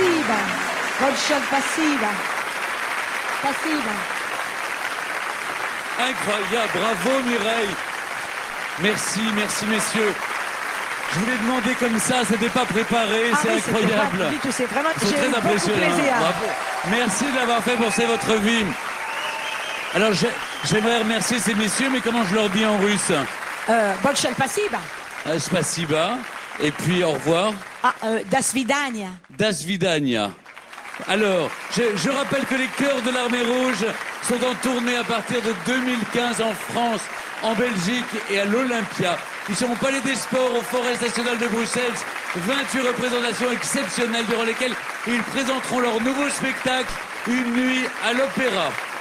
Spasiba. Большое спасибо. Спасибо. Incroyable, bravo Mireille. Merci, merci messieurs. Je voulais demander comme ça, c'était pas préparé, c'est oui, incroyable. Pas du tout, c'est vraiment, C'est j'ai eu très beaucoup impressionnant. plaisir. Bravo. Merci de l'avoir fait pour c'est votre vie. Alors j'aimerais remercier ces messieurs, mais comment je leur dis en russe? Большое спасибо. Spasiba. Et puis au revoir. До свидания. Das Vidania. Alors, je rappelle que les chœurs de l'Armée Rouge sont en tournée à partir de 2015 en France, en Belgique et à l'Olympia. Ils seront au Palais des Sports, au Forest National de Bruxelles. 28 représentations exceptionnelles durant lesquelles ils présenteront leur nouveau spectacle, Une nuit à l'opéra.